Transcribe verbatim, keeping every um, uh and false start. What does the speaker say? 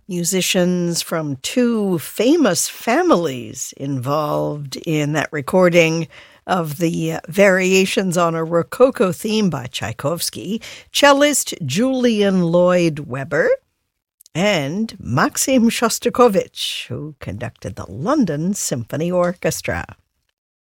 Musicians from two famous families involved in that recording of the Variations on a Rococo theme by Tchaikovsky, cellist Julian Lloyd Webber, and Maxim Shostakovich, who conducted the London Symphony Orchestra.